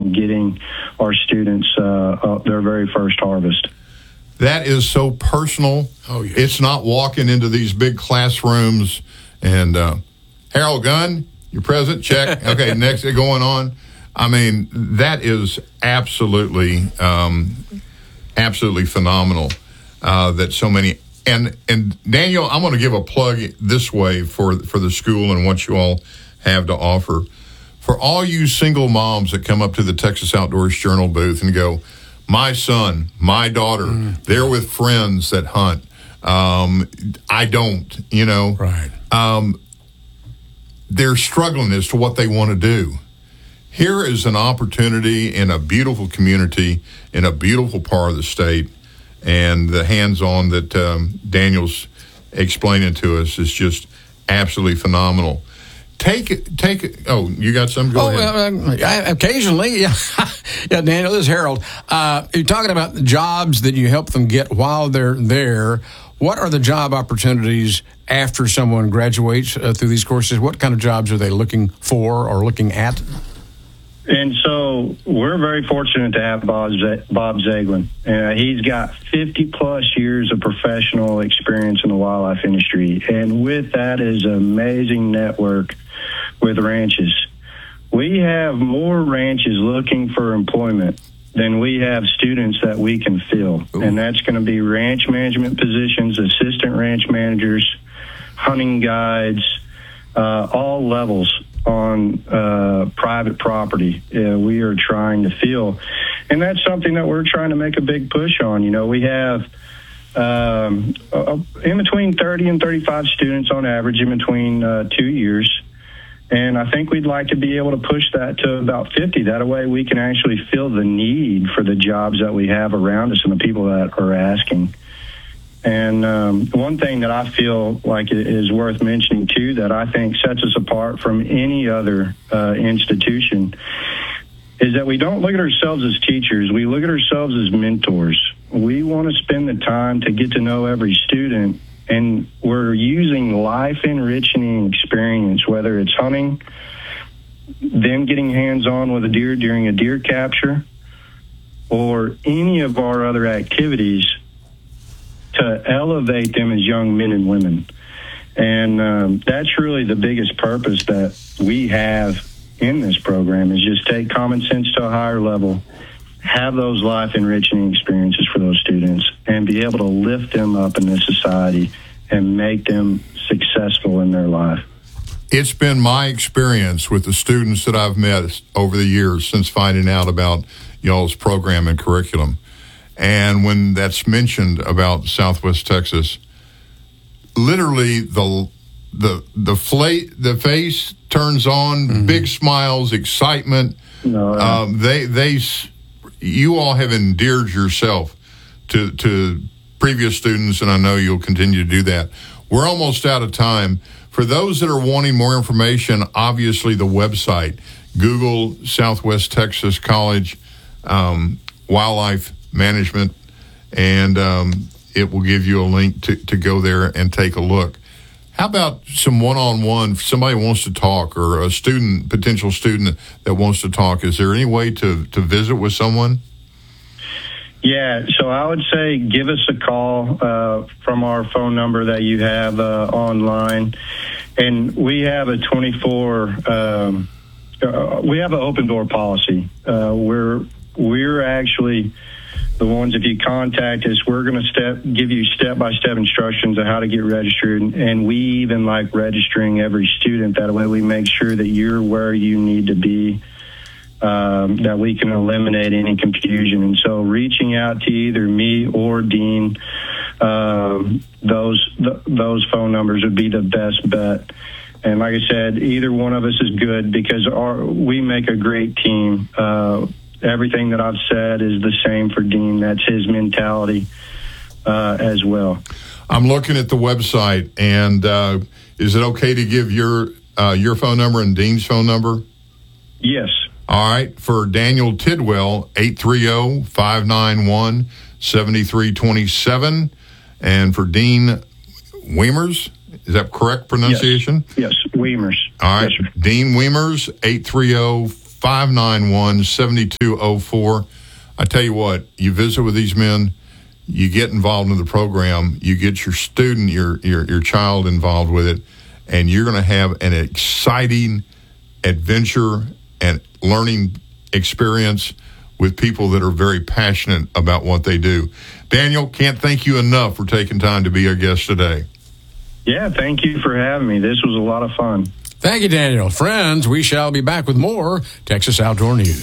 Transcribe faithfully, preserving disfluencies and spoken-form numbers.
on getting our students uh, uh, their very first harvest. That is so personal. Oh, yes. It's not walking into these big classrooms and uh, Harold Gunn, you're present, check. Okay, next, going on. I mean, that is absolutely, um, absolutely phenomenal uh, that so many. And and Daniel, I'm going to give a plug this way for for the school and what you all have to offer. For all you single moms that come up to the Texas Outdoors Journal booth and go, my son, my daughter, mm. they're with friends that hunt. Um, I don't, you know. Right. Um, they're struggling as to what they want to do. Here is an opportunity in a beautiful community, in a beautiful part of the state, and the hands-on that um, Daniel's explaining to us is just absolutely phenomenal. Take, take. Oh, you got some? Go oh, ahead. Uh, I, occasionally, yeah. yeah, Daniel, this is Harold. Uh, you're talking about the jobs that you help them get while they're there. What are the job opportunities after someone graduates uh, through these courses? What kind of jobs are they looking for or looking at? And so we're very fortunate to have Bob, Z- Bob Zaglin. Uh, he's got fifty plus years of professional experience in the wildlife industry. And with that is an amazing network with ranches. We have more ranches looking for employment than we have students that we can fill. Ooh. And that's going to be ranch management positions, assistant ranch managers, hunting guides, uh, all levels on uh, private property. Uh, we are trying to fill. And that's something that we're trying to make a big push on. You know, we have um, uh, in between thirty and thirty-five students on average in between uh, two years. And I think we'd like to be able to push that to about fifty. That way we can actually fill the need for the jobs that we have around us and the people that are asking. And um, one thing that I feel like is worth mentioning, too, that I think sets us apart from any other uh, institution is that we don't look at ourselves as teachers. We look at ourselves as mentors. We want to spend the time to get to know every student, and we're using life-enriching experience, whether it's hunting, them getting hands-on with a deer during a deer capture, or any of our other activities to elevate them as young men and women. And um, that's really the biggest purpose that we have in this program, is just take common sense to a higher level, have those life-enriching experiences for those students, and be able to lift them up in this society and make them successful in their life. It's been my experience with the students that I've met over the years since finding out about y'all's program and curriculum. And when that's mentioned about Southwest Texas, literally the the the fla- the face turns on, mm-hmm. big smiles, excitement. No, uh, um, they they you all have endeared yourself to to previous students, and I know you'll continue to do that. We're almost out of time. For those that are wanting more information, obviously the website, Google Southwest Texas College um, Wildlife Management, and um, it will give you a link to, to go there and take a look. How about some one-on-one, if somebody wants to talk, or a student, potential student that wants to talk? Is there any way to, to visit with someone? Yeah, so I would say give us a call uh, from our phone number that you have uh, online. And we have a twenty-four, um, uh, we have an open door policy. Uh, we're, we're actually the ones, if you contact us, we're going to step give you step-by-step instructions on how to get registered. And we even like registering every student. That way we make sure that you're where you need to be, um, that we can eliminate any confusion. And so reaching out to either me or Dean, um, those th- those phone numbers would be the best bet. And like I said, either one of us is good, because our, we make a great team. Uh, everything that I've said is the same for Dean. That's his mentality uh, as well. I'm looking at the website, and uh, is it okay to give your uh, your phone number and Dean's phone number? Yes. All right. For Daniel Tidwell, eight three zero, five nine one, seven three two seven. And for Dean Wiemers, is that correct pronunciation? Yes, yes. Wiemers. All right. Yes, Dean Wiemers, eight three zero, five nine one, seven two zero four. I tell you what, you visit with these men, you get involved in the program, you get your student, your your, your child involved with it, and you're going to have an exciting adventure and learning experience with people that are very passionate about what they do. Daniel, can't thank you enough for taking time to be our guest today. Yeah, thank you for having me. This was a lot of fun. Thank you, Daniel. Friends, we shall be back with more Texas Outdoor News.